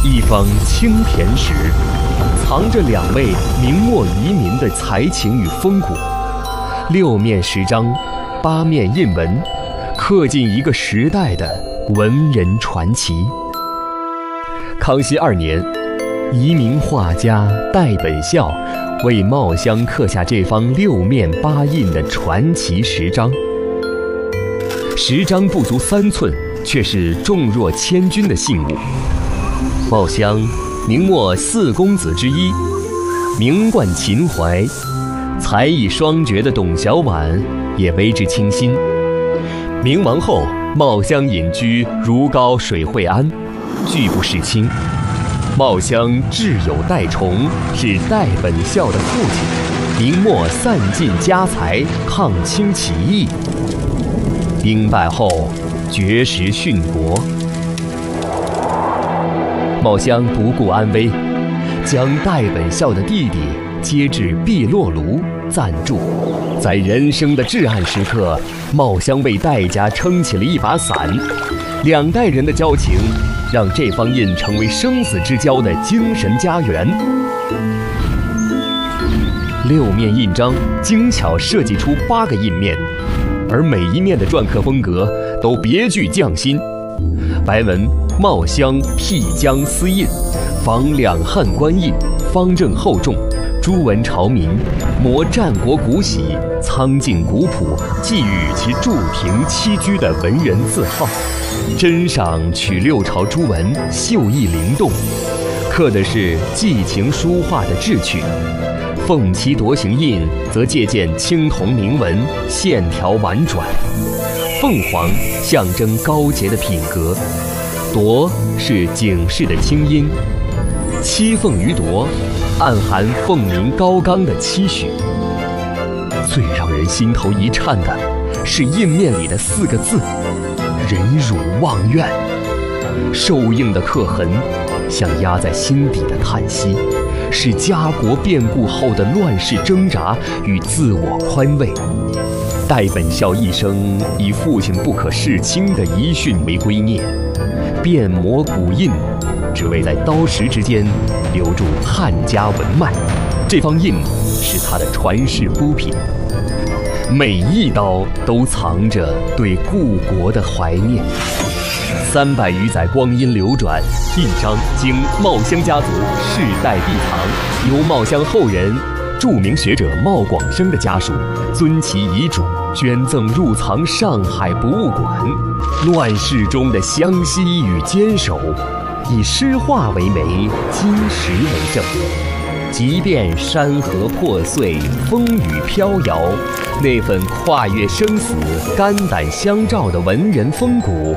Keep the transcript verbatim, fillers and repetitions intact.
一方青田石，藏着两位明末遗民的才情与风骨。六面石章，八面印文，刻进一个时代的文人传奇。康熙二年，移民画家戴本孝为茂乡刻下这方六面八印的传奇石章。石章不足三寸，却是重若千钧的信物。茂乡明末四公子之一，名冠秦淮，才艺双绝的董小宛也为之倾心。明亡后，茂乡隐居如皋水惠安，拒不事亲。茂乡挚友戴崇是戴本孝的父亲，明末散尽家财抗清起义，兵败后绝食殉国。茂乡不顾安危，将戴本孝的弟弟接至碧落炉暂住。在人生的至暗时刻，茂乡为戴家撑起了一把伞。两代人的交情，让这方印成为生死之交的精神家园。六面印章精巧设计出八个印面，而每一面的篆刻风格都别具匠心。白文茂乡辟疆司印，仿两汉官印，方正厚重，朱文朝民，摹战国古玺，苍劲古朴，寄予其筑庭栖居的文人字号。真上取六朝朱文，秀逸灵动，刻的是寄情书画的志趣。凤栖铎形印则借鉴青铜铭文，线条婉转。凤凰象征高洁的品格，铎是警示的清音，栖凤于铎，暗含凤鸣高冈的期许。最让人心头一颤的是印面里的四个字：忍辱望怨。受印的刻痕像压在心底的叹息，是家国变故后的乱世挣扎与自我宽慰。戴本孝一生以父亲不可世亲的遗训为圭臬，遍摹古印，只为在刀石之间留住汉家文脉。这方印是他的传世孤品，每一刀都藏着对故国的怀念。三百余载光阴流转，印章经茂乡家族世代秘藏，由茂乡后人著名学者茂广生的家属遵其遗嘱，捐赠入藏上海博物馆。乱世中的湘西与坚守，以诗画为媒，金石为证。即便山河破碎，风雨飘摇，那份跨越生死、肝胆相照的文人风骨